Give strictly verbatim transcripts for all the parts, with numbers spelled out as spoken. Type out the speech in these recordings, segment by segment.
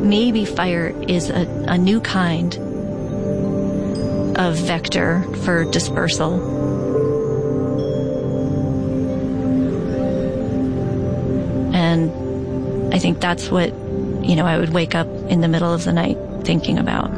maybe fire is a, a new kind of vector for dispersal. And I think that's what, you know, I would wake up in the middle of the night thinking about.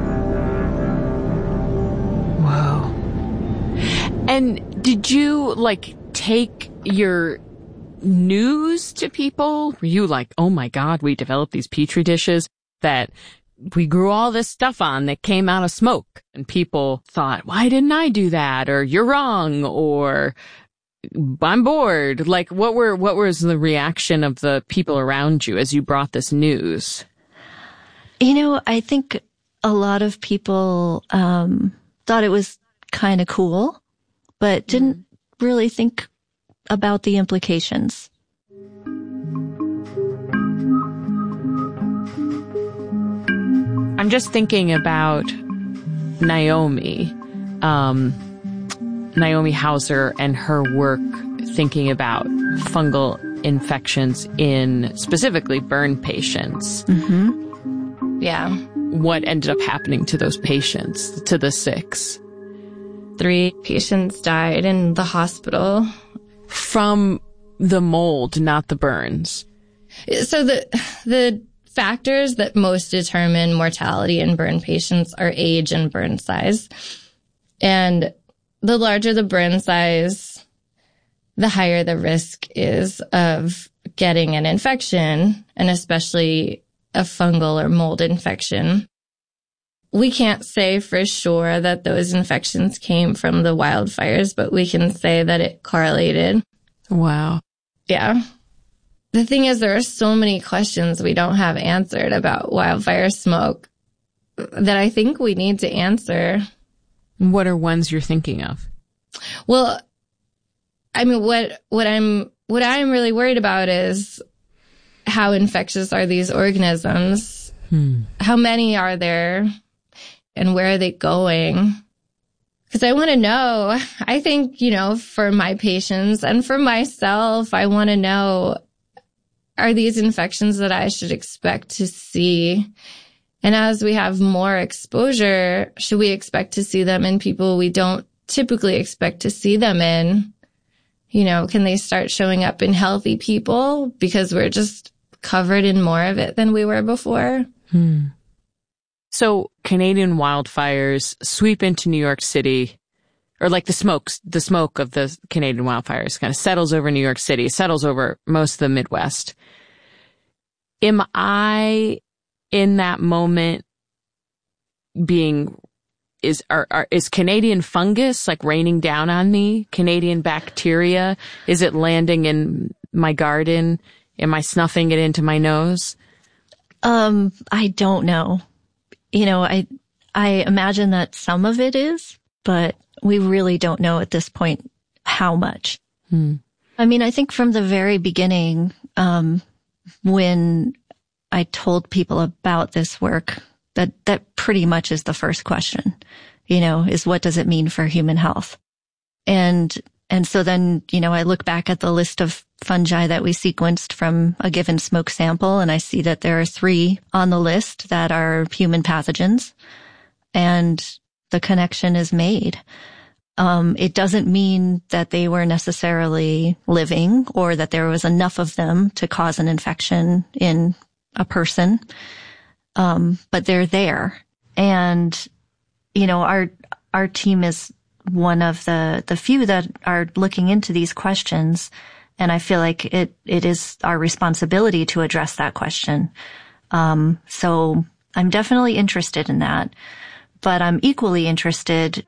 Whoa. And did you, like, take your news to people? Were you like, oh my God, we developed these petri dishes that we grew all this stuff on that came out of smoke, and people thought, why didn't I do that? Or you're wrong, or I'm bored. Like, what were, what was the reaction of the people around you as you brought this news? You know, I think a lot of people, um, thought it was kind of cool, but didn't mm. really think about the implications. I'm just thinking about Naomi, um, Naomi Hauser and her work thinking about fungal infections in specifically burn patients. Mm-hmm. Yeah. What ended up happening to those patients, to the six? Three patients died in the hospital. From the mold, not the burns. So the the factors that most determine mortality in burn patients are age and burn size. And the larger the burn size, the higher the risk is of getting an infection, and especially a fungal or mold infection. We can't say for sure that those infections came from the wildfires, but we can say that it correlated. Wow. Yeah. The thing is, there are so many questions we don't have answered about wildfire smoke that I think we need to answer. What are ones you're thinking of? Well, I mean, what, what I'm, what I'm really worried about is how infectious are these organisms? Hmm. How many are there? And where are they going? Because I want to know. I think, you know, for my patients and for myself, I want to know, are these infections that I should expect to see? And as we have more exposure, should we expect to see them in people we don't typically expect to see them in? You know, can they start showing up in healthy people because we're just covered in more of it than we were before? Hmm. So Canadian wildfires sweep into New York City, or like the smokes, the smoke of the Canadian wildfires kind of settles over New York City, settles over most of the Midwest. Am I in that moment being, is, are, are, is Canadian fungus like raining down on me? Canadian bacteria? Is it landing in my garden? Am I snuffing it into my nose? Um, I don't know. You know, I, I imagine that some of it is, but we really don't know at this point how much. Hmm. I mean, I think from the very beginning, um, when I told people about this work, that, that pretty much is the first question, you know, is what does it mean for human health? And, and so then, you know, I look back at the list of fungi that we sequenced from a given smoke sample, and I see that there are three on the list that are human pathogens, and the connection is made. Um, it doesn't mean that they were necessarily living or that there was enough of them to cause an infection in a person. Um, but they're there. And, you know, our, our team is one of the, the few that are looking into these questions. And I feel like it, it is our responsibility to address that question. Um, so I'm definitely interested in that, but I'm equally interested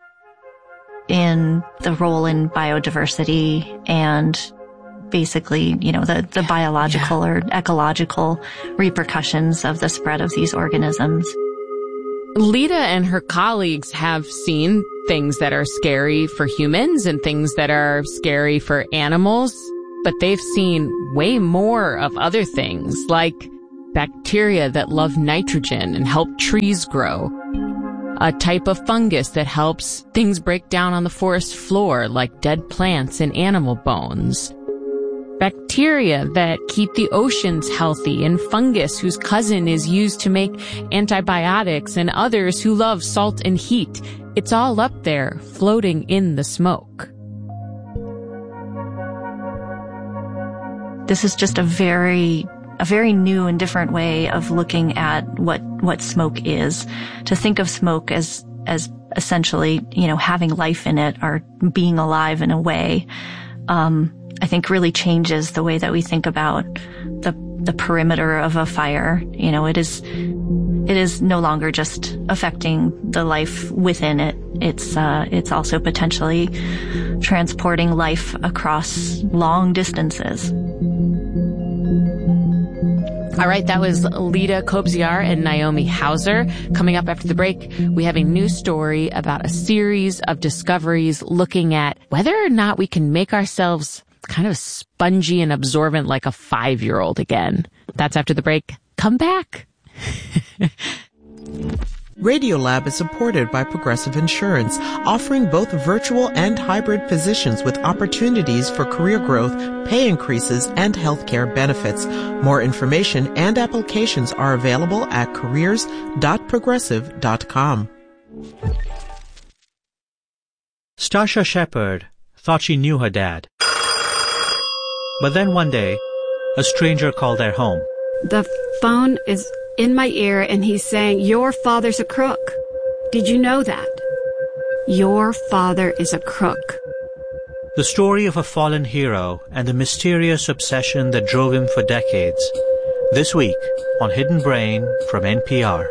in the role in biodiversity and basically, you know, the, the biological yeah. or ecological repercussions of the spread of these organisms. Lida and her colleagues have seen things that are scary for humans and things that are scary for animals, but they've seen way more of other things like bacteria that love nitrogen and help trees grow. A type of fungus that helps things break down on the forest floor, like dead plants and animal bones. bacteria that keep the oceans healthy, and fungus whose cousin is used to make antibiotics, and others who love salt and heat. It's all up there, floating in the smoke. This is just a very, a very new and different way of looking at what, what smoke is. To think of smoke as, as essentially, you know, having life in it, or being alive in a way, um, I think really changes the way that we think about the, the perimeter of a fire. You know, it is, it is no longer just affecting the life within it. It's, uh, it's also potentially transporting life across long distances. All right, that was Lida Kobziar and Naomi Hauser. Coming up after the break, we have a new story about a series of discoveries looking at whether or not we can make ourselves kind of spongy and absorbent like a five-year-old again. That's after the break. Come back. Radiolab is supported by Progressive Insurance, offering both virtual and hybrid positions with opportunities for career growth, pay increases, and healthcare benefits. More information and applications are available at careers dot progressive dot com. Stasha Shepard thought she knew her dad. But then one day, a stranger called their home. The phone is in my ear and he's saying, "Your father's a crook. Did you know that? Your father is a crook." The story of a fallen hero and the mysterious obsession that drove him for decades. This week on Hidden Brain from N P R.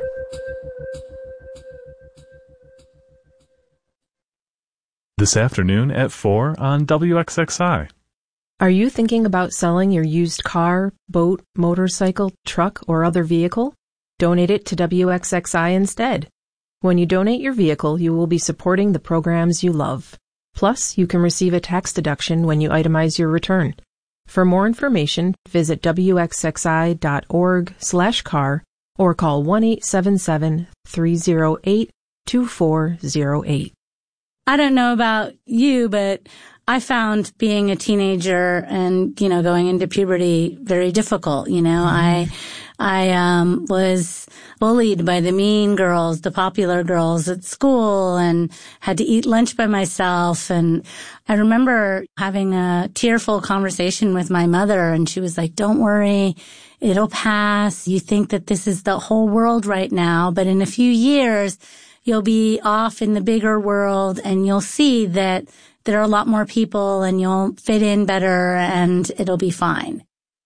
This afternoon at four on W X X I. Are you thinking about selling your used car, boat, motorcycle, truck, or other vehicle? Donate it to W X X I instead. When you donate your vehicle, you will be supporting the programs you love. Plus, you can receive a tax deduction when you itemize your return. For more information, visit W X X I dot org slash car or call one eight seven seven, three zero eight, two four zero eight. I don't know about you, but I found being a teenager and, you know, going into puberty very difficult. You know, I, I, um, was bullied by the mean girls, the popular girls at school, and had to eat lunch by myself. And I remember having a tearful conversation with my mother, and she was like, "Don't worry, it'll pass. You think that this is the whole world right now, but in a few years, you'll be off in the bigger world and you'll see that there are a lot more people and you'll fit in better and it'll be fine."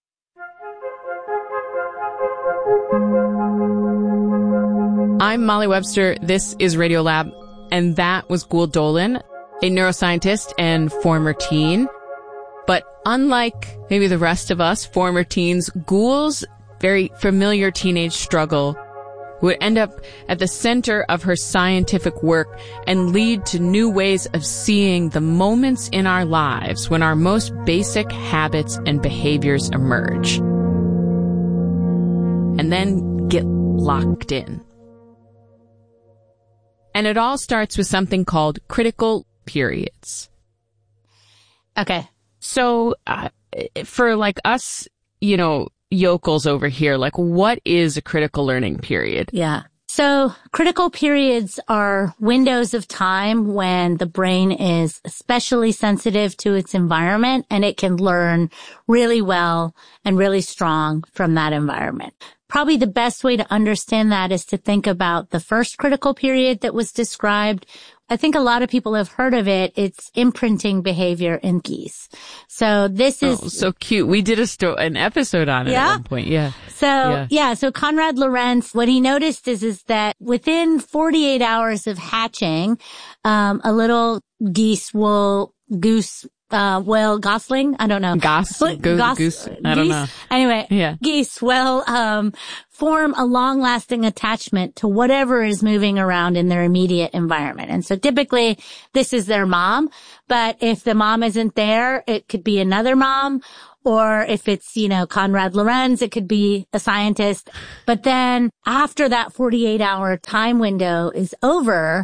I'm Molly Webster. This is Radiolab. And that was Gül Dölen, a neuroscientist and former teen. But unlike maybe the rest of us, former teens, Gül's very familiar teenage struggle would end up at the center of her scientific work and lead to new ways of seeing the moments in our lives when our most basic habits and behaviors emerge. And then get locked in. And it all starts with something called critical periods. Okay. So, uh, for like us, you know, yokels over here, like what is a critical learning period? Yeah. So critical periods are windows of time when the brain is especially sensitive to its environment and it can learn really well and really strong from that environment. Probably the best way to understand that is to think about the first critical period that was described. I think a lot of people have heard of it. It's imprinting behavior in geese. So this is oh, so cute. We did a sto- an episode on it yeah? at one point. Yeah. So yeah. yeah. So Konrad Lorenz, what he noticed is is that within forty-eight hours of hatching, um, a little geese will goose. Uh, well, gosling, I don't know. Gos, go, Gos, goose, I don't geese? know. Anyway, yeah. geese will, um, form a long-lasting attachment to whatever is moving around in their immediate environment. And so typically this is their mom, but if the mom isn't there, it could be another mom. Or if it's, you know, Konrad Lorenz, it could be a scientist. But then after that forty-eight hour time window is over,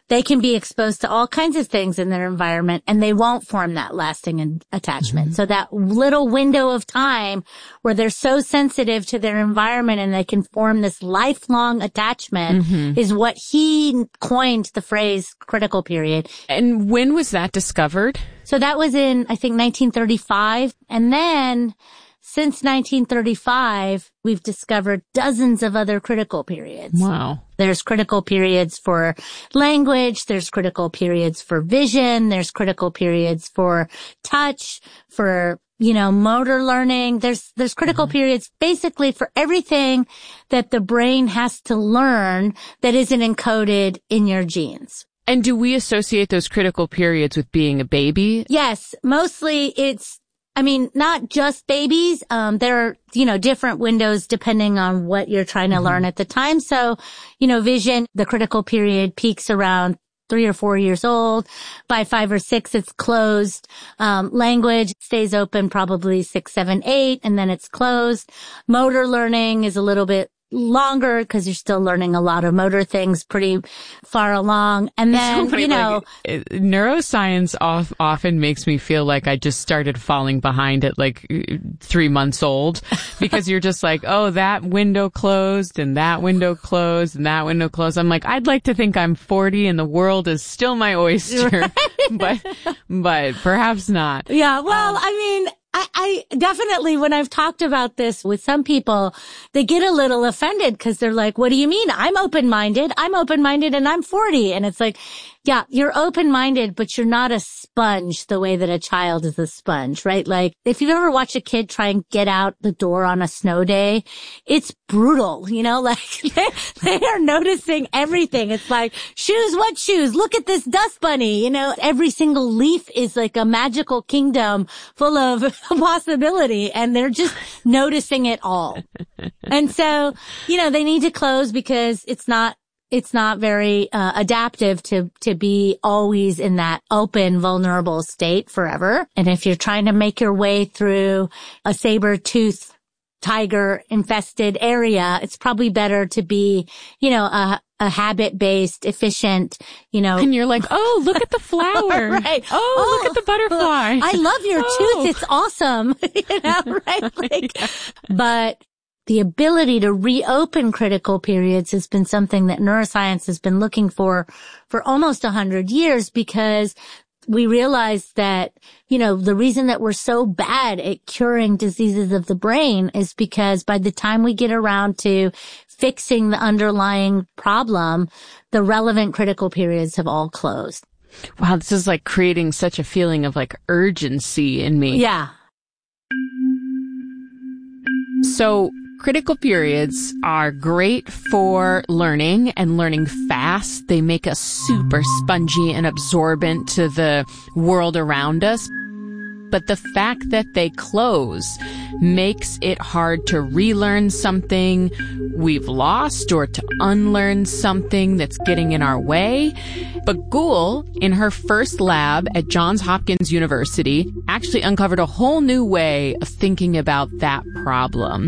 they can be exposed to all kinds of things in their environment and they won't form that lasting attachment. Mm-hmm. So that little window of time where they're so sensitive to their environment and they can form this lifelong attachment mm-hmm. is what he coined the phrase critical period. And when was that discovered? So that was in, I think, nineteen thirty-five. And then since nineteen thirty-five, we've discovered dozens of other critical periods. Wow. There's critical periods for language. There's critical periods for vision. There's critical periods for touch, for, you know, motor learning. There's, there's critical mm-hmm. periods basically for everything that the brain has to learn that isn't encoded in your genes. And do we associate those critical periods with being a baby? Yes. Mostly it's, I mean, not just babies. Um, there are, you know, different windows depending on what you're trying to mm-hmm. learn at the time. So, you know, vision, the critical period peaks around three or four years old. By five or six, it's closed. Um, language stays open probably six, seven, eight, and then it's closed. Motor learning is a little bit longer because you're still learning a lot of motor things pretty far along. And then, so you know, like, neuroscience off, often makes me feel like I just started falling behind at like three months old because you're just like, oh, that window closed and that window closed and that window closed. I'm like, I'd like to think I'm forty and the world is still my oyster, right? but, but perhaps not. Yeah. Well, um, I mean, I, I definitely, when I've talked about this with some people, they get a little offended because they're like, what do you mean? I'm open-minded. I'm open-minded and I'm forty. And it's like, yeah, you're open-minded, but you're not a sponge the way that a child is a sponge, right? Like if you've ever watched a kid try and get out the door on a snow day, it's brutal, you know, like they, they are noticing everything. It's like, shoes, what shoes? Look at this dust bunny. You know, every single leaf is like a magical kingdom full of possibility and they're just noticing it all. And so, you know, they need to close because it's not It's not very uh, adaptive to to be always in that open, vulnerable state forever. And if you're trying to make your way through a saber-toothed tiger-infested area, it's probably better to be, you know, a a habit-based, efficient, you know. And you're like, oh, look at the flower. Right. Oh, oh, look at the butterfly. I love your oh. tooth. It's awesome. You know, right? Like, yeah. But the ability to reopen critical periods has been something that neuroscience has been looking for for almost a hundred years because we realized that, you know, the reason that we're so bad at curing diseases of the brain is because by the time we get around to fixing the underlying problem, the relevant critical periods have all closed. Wow, this is like creating such a feeling of like urgency in me. Yeah. So critical periods are great for learning and learning fast. They make us super spongy and absorbent to the world around us. But the fact that they close makes it hard to relearn something we've lost or to unlearn something that's getting in our way. But Gül, in her first lab at Johns Hopkins University, actually uncovered a whole new way of thinking about that problem.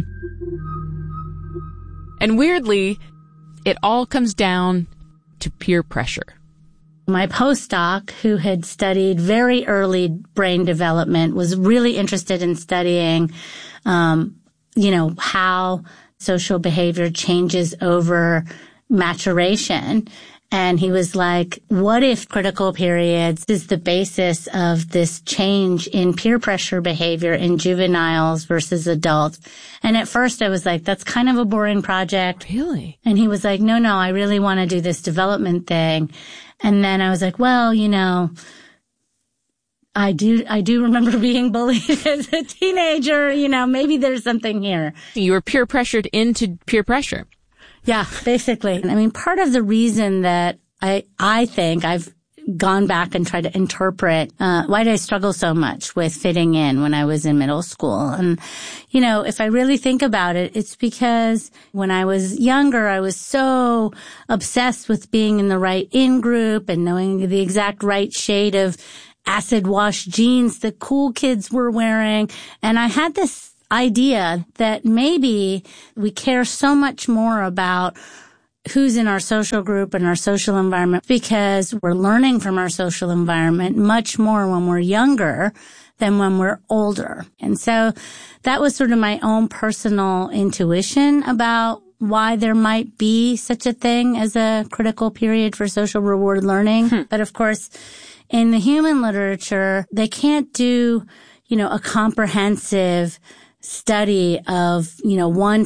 And weirdly, it all comes down to peer pressure. My postdoc, who had studied very early brain development, was really interested in studying, um, you know, how social behavior changes over maturation. And he was like, what if critical periods is the basis of this change in peer pressure behavior in juveniles versus adults? And at first I was like, that's kind of a boring project. Really? And he was like, no, no, I really want to do this development thing. And then I was like, well, you know, I do, I do remember being bullied as a teenager. You know, maybe there's something here. You were peer pressured into peer pressure. Yeah, basically. I mean, part of the reason that I, I think I've gone back and tried to interpret, uh, why did I struggle so much with fitting in when I was in middle school? And, you know, if I really think about it, it's because when I was younger, I was so obsessed with being in the right in-group and knowing the exact right shade of acid wash jeans that cool kids were wearing. And I had this idea that maybe we care so much more about who's in our social group and our social environment, because we're learning from our social environment much more when we're younger than when we're older. And so that was sort of my own personal intuition about why there might be such a thing as a critical period for social reward learning. Hmm. But of course, in the human literature, they can't do, you know, a comprehensive study of, you know, one